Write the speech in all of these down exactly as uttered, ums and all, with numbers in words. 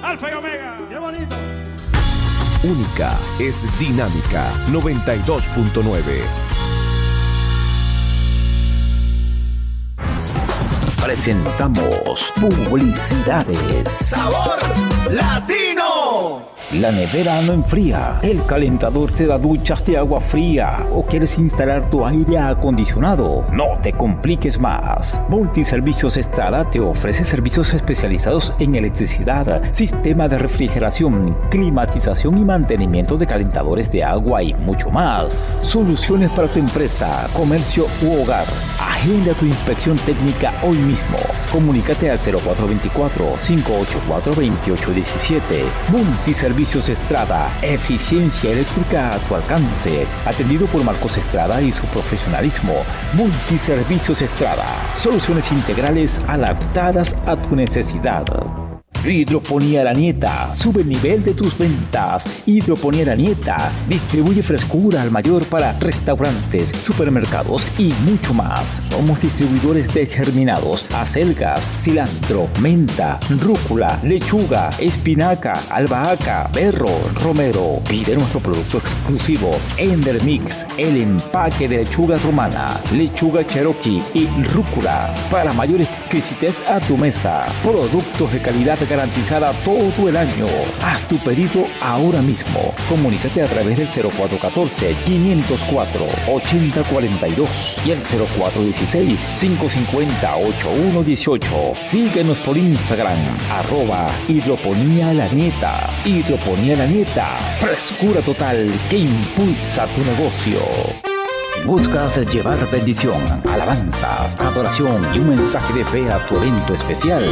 Alfa y Omega. ¡Qué bonito! Única es Dinámica noventa y dos punto nueve. Presentamos publicidades. ¡Sabor latino! La nevera no enfría, el calentador te da duchas de agua fría o quieres instalar tu aire acondicionado. No te compliques más. Multiservicios Estrada te ofrece servicios especializados en electricidad, sistema de refrigeración, climatización y mantenimiento de calentadores de agua y mucho más. Soluciones para tu empresa, comercio u hogar. Agenda tu inspección técnica hoy mismo. Comunícate al cero cuatro dos cuatro, cinco ocho cuatro, dos ocho uno siete. Multiservicios Estrada, eficiencia eléctrica a tu alcance. Atendido por Marcos Estrada y su profesionalismo. Multiservicios Estrada, soluciones integrales adaptadas a tu necesidad. Hidroponía La Nieta, sube el nivel de tus ventas. Hidroponía La Nieta distribuye frescura al mayor para restaurantes, supermercados y mucho más. Somos distribuidores de germinados, acelgas, cilantro, menta, rúcula, lechuga, espinaca, albahaca, berro, romero. Pide nuestro producto exclusivo Endermix, el empaque de lechuga romana, lechuga cherokee y rúcula para mayor exquisitez a tu mesa. Productos de calidad garantizada todo el año. Haz tu pedido ahora mismo. Comunícate a través del cero cuatro uno cuatro, cinco cero cuatro, ocho cero cuatro dos y el cero cuatro uno seis, cinco cinco cero, ocho uno uno ocho. Síguenos por Instagram, arroba Hidroponía La Nieta. Hidroponía La Nieta, frescura total que impulsa tu negocio. ¿Buscas llevar bendición, alabanzas, adoración y un mensaje de fe a tu evento especial?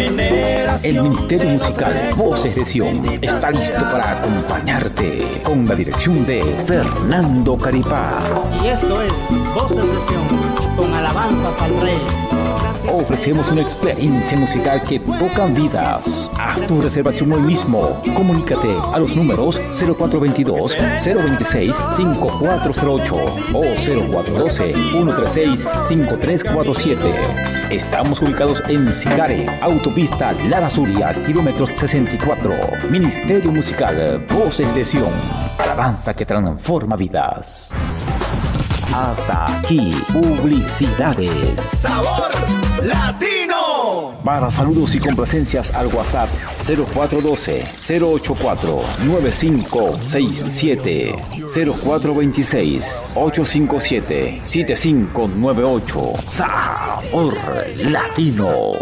El Ministerio Musical Voces de Sion está listo para acompañarte con la dirección de Fernando Caripá. Y esto es Voces de Sion, con alabanzas al Rey. Ofrecemos una experiencia musical que toca vidas. Haz tu reservación hoy mismo. Comunícate a los números cero cuatro dos dos, cero dos seis, cinco cuatro cero ocho o cero cuatro uno dos, uno tres seis, cinco tres cuatro siete. Estamos ubicados en Sicare, autopista Lara Zulia, kilómetros sesenta y cuatro. Ministerio Musical Voces de Sion. Alabanza que transforma vidas. Hasta aquí, publicidades. ¡Sabor latino! Para saludos y complacencias al WhatsApp cero cuatro uno dos, cero ocho cuatro, nueve cinco seis siete, cero cuatro dos seis, ocho cinco siete, siete cinco nueve ocho. Sabor latino.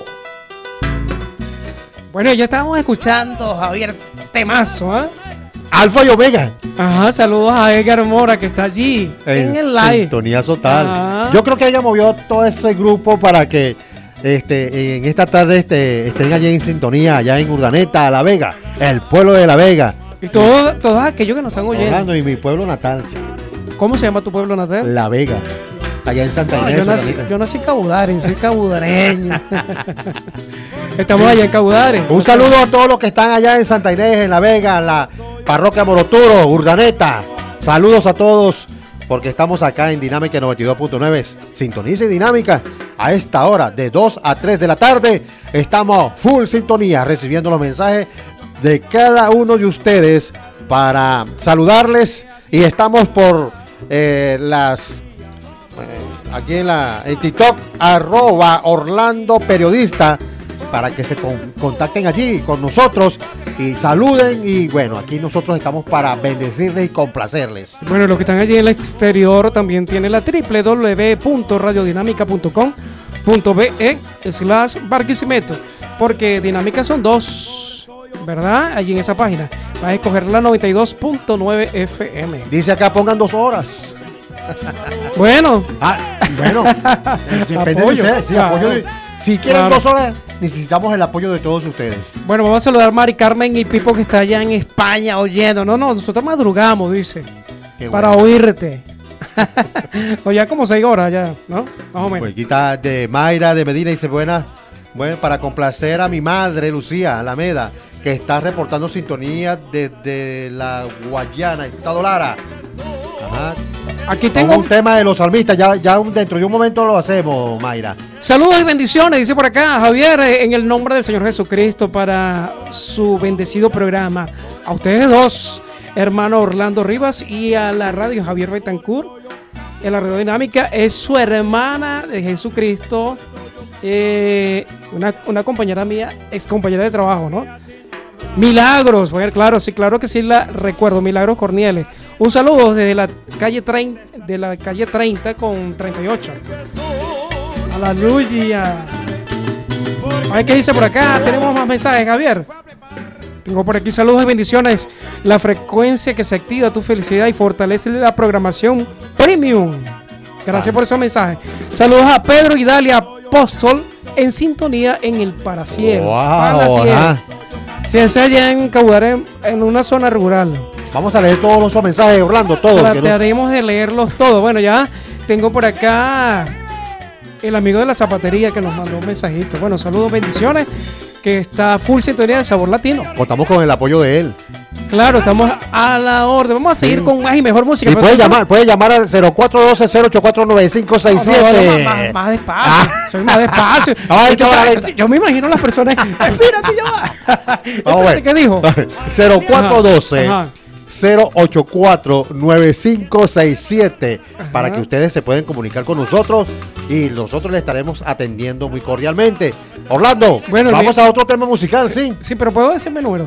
Bueno, ya estábamos escuchando, Javier, temazo, ¿eh? Alfa y Omega. Ajá, saludos a Edgar Mora que está allí en, en el live. Sintonía total. Ajá. Yo creo que ella movió todo ese grupo para que este, en esta tarde este, estén allí en sintonía, allá en Urdaneta, La Vega, el pueblo de La Vega. Y todos, todos aquellos que nos están oyendo. Orlando y mi pueblo natal. ¿Cómo se llama tu pueblo natal? La Vega. Allá en Santa No, Inés. yo, nací, yo nací en Cabudare, soy cabudareño. Estamos allá en Cabudare. Un saludo a todos los que están allá en Santa Inés, en La Vega, en la Parroquia Moroturo, Urdaneta. Saludos a todos, porque estamos acá en Dinámica noventa y dos punto nueve. Sintoniza y Dinámica a esta hora, de dos a tres de la tarde. Estamos full sintonía, recibiendo los mensajes de cada uno de ustedes para saludarles. Y estamos por eh, las... aquí en la en TikTok, arroba Orlando Periodista, para que se con, contacten allí con nosotros y saluden. Y bueno, aquí nosotros estamos para bendecirles y complacerles. Bueno, los que están allí en el exterior también tienen la doble u doble u doble u punto radiodinámica punto com punto be slash Barquisimeto, porque Dinámica son dos, ¿verdad? Allí en esa página vas a escoger la noventa y dos punto nueve F M. Dice acá, pongan dos horas. Bueno, ah, bueno, depende apoyo, de ustedes. Sí, claro, apoyo de, si quieren claro. dos horas, necesitamos el apoyo de todos ustedes. Bueno, vamos a saludar a Mari Carmen y Pipo, que está allá en España oyendo. No, no, nosotros madrugamos, dice, Qué para bueno. oírte. O ya como seis horas ya, ¿no? Más o menos. Pues quita de Mayra de Medina, dice buena, bueno, para complacer a mi madre Lucía Alameda, que está reportando sintonía desde la Guayana, Estado Lara. Ajá. Aquí tengo Con un tema de los salmistas, ya, ya un- dentro de un momento lo hacemos, Mayra. saludos y bendiciones, dice por acá Javier, eh, en el nombre del Señor Jesucristo para su bendecido programa. A ustedes dos, hermano Orlando Rivas, y a la radio Javier Betancourt. En la radio dinámica es su hermana de Jesucristo, eh, una, una compañera mía, ex compañera de trabajo, ¿no? Milagros, bueno, claro, sí, claro que sí la recuerdo, Milagros Cornieles. Un saludo desde la calle treinta, de la calle treinta con treinta y ocho. Aleluya. A ver qué dice por acá. Tenemos más mensajes, Javier. Tengo por aquí saludos y bendiciones. La frecuencia que se activa tu felicidad y fortalece la programación premium. Gracias por esos mensajes. Saludos a Pedro y Dalia Apóstol en sintonía en el Paracielo. Wow, Palacielo. ajá. Si es allá en Caudar, en, en una zona rural. Vamos a leer todos los mensajes, Orlando, todos. que no- Trataremos de leerlos todos. Bueno, ya tengo por acá el amigo de la zapatería que nos mandó un mensajito. Bueno, saludos, bendiciones. Que está full sintonía de Sabor Latino. Contamos con el apoyo de él. Claro, estamos a la orden. Vamos a seguir Sí. con más y mejor música. Y Pero puede tú- llamar, puede llamar al cero cuatro uno dos cero ocho cuatro nueve cinco seis No, no, no, siete. más, más- más despacio. Ah. Soy más despacio. Ay, yo, chaval. yo- yo me imagino las personas. Espérate, ya va. Vamos a ver. ¿Qué dijo? cero cuatro uno dos Ajá. cero ocho cuatro nueve cinco seis siete para que ustedes se pueden comunicar con nosotros y nosotros les estaremos atendiendo muy cordialmente. Orlando, Bueno, vamos mi- a otro tema musical, ¿sí? Sí, pero puedo decirme el número.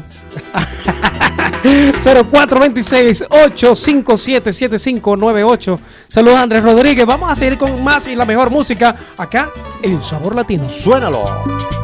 cero cuatro dos seis ocho cinco siete siete cinco nueve ocho. Saludos a Andrés Rodríguez. Vamos a seguir con más y la mejor música acá en Sabor Latino. Suénalo.